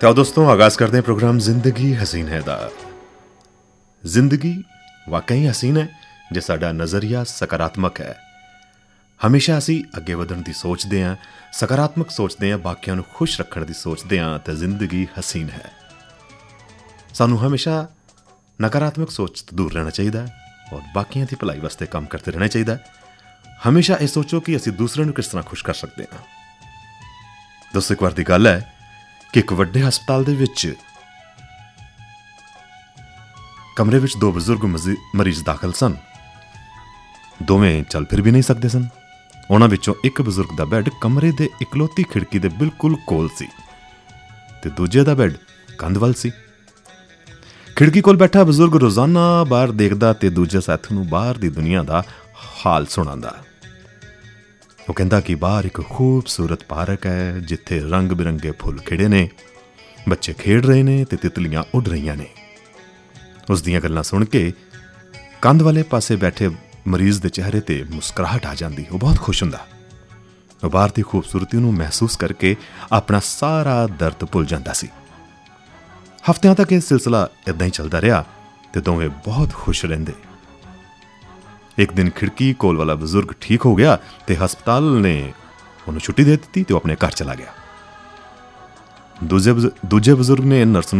तो दोस्तों आगाज करते हैं प्रोग्राम जिंदगी हसीन है दा। जिंदगी वाकई हसीन है जे साडा नज़रिया सकारात्मक है। हमेशा असी अगे वधण दी सोचते हैं, सकारात्मक सोचते हैं, बाकियां नूं खुश रखण दी सोचते हैं तो जिंदगी हसीन है। सानू हमेशा नकारात्मक सोच तो दूर रहना चाहिए और बाकियां दी भलाई वास्ते काम करते रहना चाहिए। हमेशा ये सोचो कि असी दूसरे नूं किस तरह खुश कर सकते हैं। दोस्तों एक बार दी गल है कि एक वड्डे हस्पताल दे विच कमरे विच दो बजुर्ग मरीज दाखिल सन। दोवें चल फिर भी नहीं सकते सन। उन्हां विचों एक बजुर्ग दा बैड कमरे दे इकलौती खिड़की दे बिल्कुल कोल सी ते दूजे दा बैड कंध वल सी। खिड़की कोल बैठा बजुर्ग रोजाना बाहर देखदा ते दूजे साथी नूं बाहर दी दुनिया दा हाल सुणांदा। वो कहता कि बाहर एक खूबसूरत पार्क है जिथे रंग बिरंगे फुल खिड़े ने, बच्चे खेड रहे ने ते तितलियां उड़ रही ने। उस दियां गल्लां सुन के कंध वाले पासे बैठे मरीज दे चेहरे ते मुस्कुराहट आ जाती। वो बहुत खुश हुंदा। वो बाहर दी खूबसूरती नूं महसूस करके अपना सारा दर्द भुल जाता सी। हफ्तियां तक यह सिलसिला इदां ही चलता रहा ते दोवें बहुत खुश रहिंदे। एक दिन खिड़की कोल वाला बुजुर्ग ठीक हो गया ते हस्पताल ने उन्हें छुट्टी दे दी ते अपने घर चला गया। दूजे बुजुर्ग ने नर्स